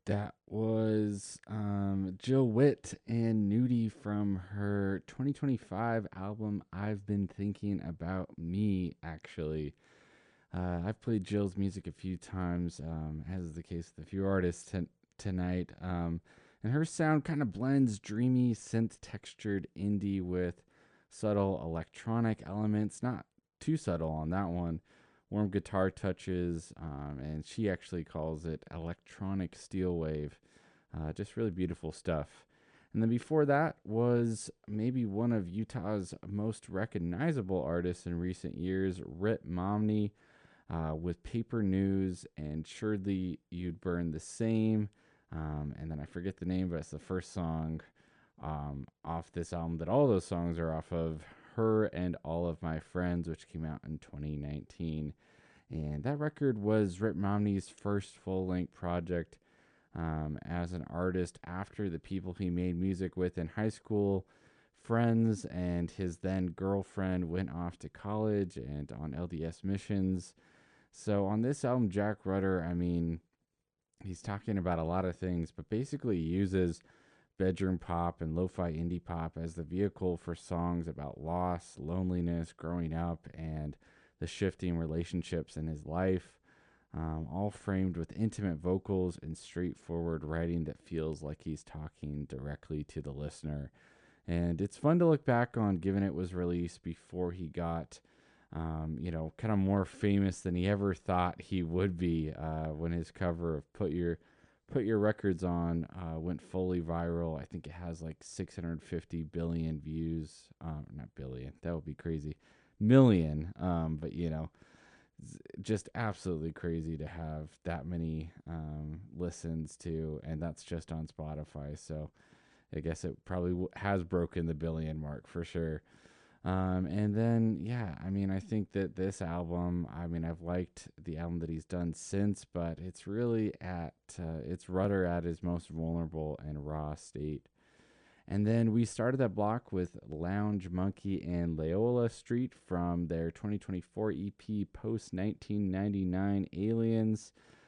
That was Jill Witt and Nudie from her 2025 album, I've Been Thinking About Me, actually. I've played Jill's music a few times, as is the case with a few artists tonight. And her sound kind of blends dreamy, synth textured indie with subtle electronic elements. Not too subtle on that one. Warm guitar touches, and she actually calls it electronic steel wave. Just really beautiful stuff. And then before that was maybe one of Utah's most recognizable artists in recent years, Rit Momney, with Paper News and Surely You'd Burn the Same. And then I forget the name, but it's the first song off this album that all those songs are off of. Her and All of My Friends, which came out in 2019. And that record was Rit Momney's first full length project as an artist after the people he made music with in high school, friends, and his then girlfriend went off to college and on LDS missions. So on this album, Jack Rutter, I mean, he's talking about a lot of things, but basically uses bedroom pop and lo-fi indie pop as the vehicle for songs about loss, loneliness, growing up, and the shifting relationships in his life. All framed with intimate vocals and straightforward writing that feels like he's talking directly to the listener. And it's fun to look back on, given it was released before he got kind of more famous than he ever thought he would be when his cover of Put Your Records On went fully viral. I think it has like 650 billion views. Not billion, that would be crazy. Million, but just absolutely crazy to have that many listens to, and that's just on Spotify. So I guess it probably has broken the billion mark for sure. And then, yeah, I mean, I think that this album, I mean, I've liked the album that he's done since, but it's really it's Rudder at his most vulnerable and raw state. And then we started that block with Lounge Monkey and Leola Street from their 2024 EP Post 1999 Aliens.